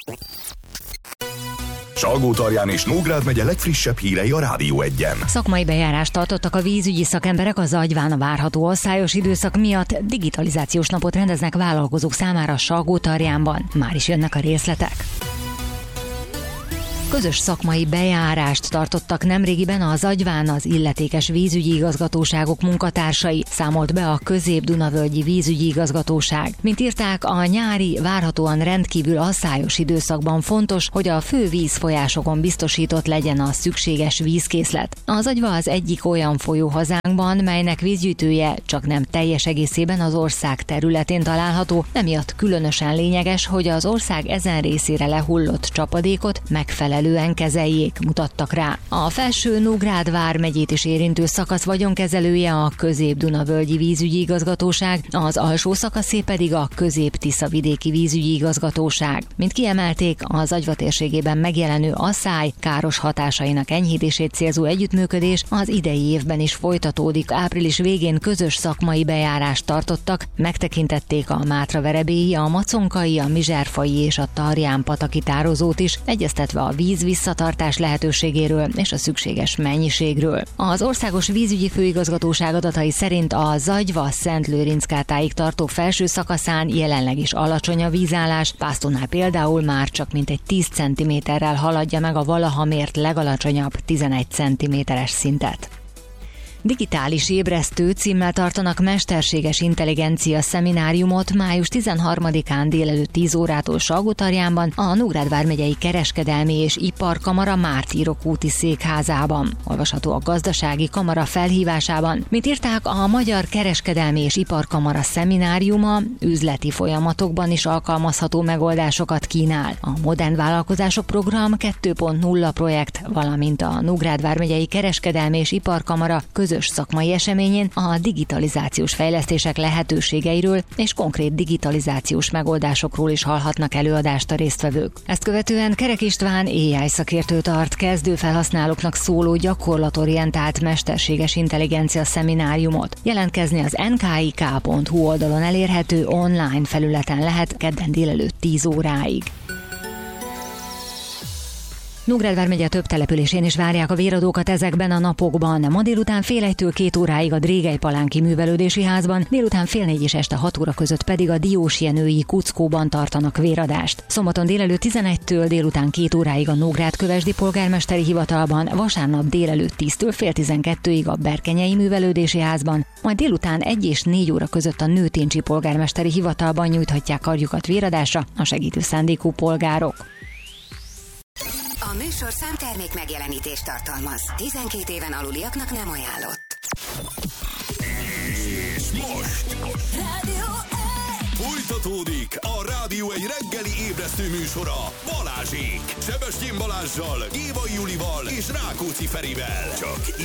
Salgótarján és Nógrád megye legfrissebb hírei a Rádió Egyen. Szakmai bejárást tartottak a vízügyi szakemberek a Zagyván a várható asszályos időszak miatt. Digitalizációs napot rendeznek vállalkozók számára Salgótarjánban. Már is jönnek a részletek. Közös szakmai bejárást tartottak nemrégiben a Zagyván az illetékes vízügyi igazgatóságok munkatársai, számolt be a Közép-Dunavölgyi Vízügyi Igazgatóság. Mint írták, a nyári, várhatóan rendkívül asszályos időszakban fontos, hogy a fő vízfolyásokon biztosított legyen a szükséges vízkészlet. A Zagyva az egyik olyan folyó hazánkban, melynek vízgyűjtője csak nem teljes egészében az ország területén található, emiatt különösen lényeges, hogy az ország ezen részére lehullott csapadékot megfelelően kezeljék, mutattak rá. A Felső-Nógrád vármegyét is érintő szakasz vagyonkezelője a Közép-Dunavölgyi Vízügyi Igazgatóság, az alsó szakaszé pedig a Közép-Tiszavidéki Vízügyi Igazgatóság. Mint kiemelték, az Zagyva térségében megjelenő asszály káros hatásainak enyhítését célzó együttműködés az idei évben is folytatódik. Április végén közös szakmai bejárást tartottak, megtekintették a Mátraverebélyi, a Maconkai, a Mizserfai és a Tarján-pataki tározót is, egyeztetve a víz visszatartás lehetőségéről és a szükséges mennyiségről. Az Országos Vízügyi Főigazgatóság adatai szerint a Zagyva-Szentlőrinckátáig tartó felső szakaszán jelenleg is alacsony a vízállás, Pásztónál például már csak mintegy 10 cm-rel haladja meg a valaha mért legalacsonyabb 11 cm-es szintet. Digitális ébresztő címmel tartanak mesterséges intelligencia szemináriumot május 13-án délelőtt 10 órától Salgótarjánban a Nógrád vármegyei Kereskedelmi és Iparkamara Mártírok úti székházában. Olvasható a Gazdasági Kamara felhívásában. Mint írták, a Magyar Kereskedelmi és Iparkamara szemináriuma üzleti folyamatokban is alkalmazható megoldásokat kínál. A Modern Vállalkozások Program 2.0 projekt, valamint a Nógrád vármegyei Kereskedelmi és Iparkamara közös szakmai eseményén a digitalizációs fejlesztések lehetőségeiről és konkrét digitalizációs megoldásokról is hallhatnak előadást a résztvevők. Ezt követően Kerek István AI szakértő tart kezdő felhasználóknak szóló gyakorlatorientált mesterséges intelligencia szemináriumot. Jelentkezni az nkik.hu oldalon elérhető online felületen lehet kedden délelőtt 10 óráig. Nógrád vármegye több településén is várják a véradókat ezekben a napokban. Ma délután fél 1-től 2 óráig a Drégely-Palánki Művelődési Házban, délután fél 4 és este 6 óra között pedig a Diósjenői Kuckóban tartanak véradást. Szombaton délelőtt 11-től délután 2 óráig a Nógrádkövesdi Polgármesteri Hivatalban, vasárnap délelőtt 10-től fél 12-ig a Berkenyei Művelődési Házban, majd délután 1 és 4 óra között a Nőténcsi Polgármesteri Hivatalban nyújthatják kardjukat véradásra a segítő szándékú polgárok. A műsorszám termék megjelenítést tartalmaz. 12 éven aluliaknak nem ajánlott. És most folytatódik a Rádió egy reggeli ébresztő műsora Balázsék. Sebestyén Balázssal, Gévai Julival és Rákóczi Ferivel. Csak